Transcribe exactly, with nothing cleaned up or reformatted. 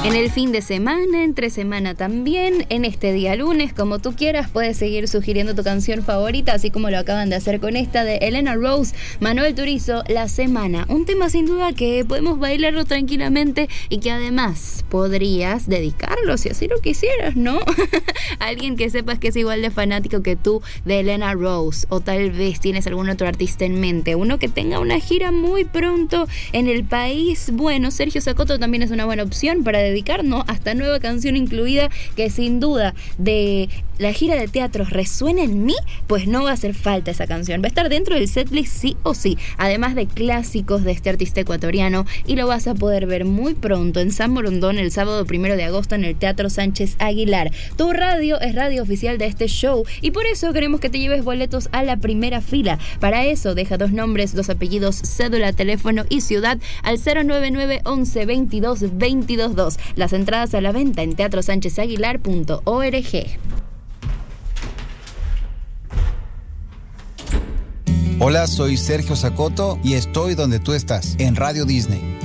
En el fin de semana, entre semana también, en este día lunes, como tú quieras, puedes seguir sugiriendo tu canción favorita, así como lo acaban de hacer con esta de Elena Rose, Manuel Turizo, La Semana. Un tema sin duda que podemos bailarlo tranquilamente y que además podrías dedicarlo, si así lo quisieras, ¿no? A alguien que sepas que es igual de fanático que tú de Elena Rose, o tal vez tienes algún otro artista en mente, uno que tenga una gira muy pronto en el país. Bueno, Sergio Sacoto también es una buena opción para dedicar dedicarnos hasta nueva canción incluida, que sin duda de la gira de teatros Resuena en mí, pues no va a hacer falta esa canción, va a estar dentro del setlist sí o sí, además de clásicos de este artista ecuatoriano, y lo vas a poder ver muy pronto en San Borondón el sábado primero de agosto en el Teatro Sánchez Aguilar. Tu radio es radio oficial de este show y por eso queremos que te lleves boletos a la primera fila. Para eso deja dos nombres, dos apellidos, cédula, teléfono y ciudad al cero nueve nueve once veintidós veintidós dos. Las entradas a la venta en teatro sánchez aguilar punto org. Hola, soy Sergio Sacoto y estoy donde tú estás, en Radio Disney.